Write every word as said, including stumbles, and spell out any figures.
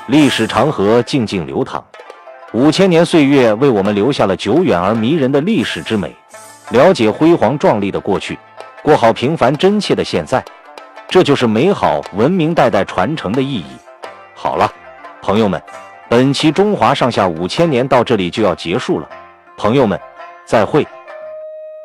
历史长河静静流淌，五千年岁月为我们留下了久远而迷人的历史之美。了解辉煌壮丽的过去，过好平凡真切的现在，这就是美好文明代代传承的意义。好了，朋友们，本期中华上下五千年到这里就要结束了，朋友们，再会。